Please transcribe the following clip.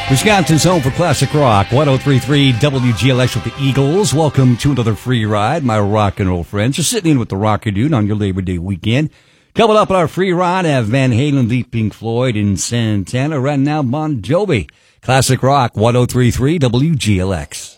Wisconsin's home for classic rock, 103.3 WGLX with the Eagles. Welcome to another free ride. My rock and roll friends are sitting in with the Rocker Dude on your Labor Day weekend. Coming up on our free ride, I have Van Halen, Lee, Pink Floyd, and Santana. Right now, Bon Jovi. Classic rock, 103.3 WGLX.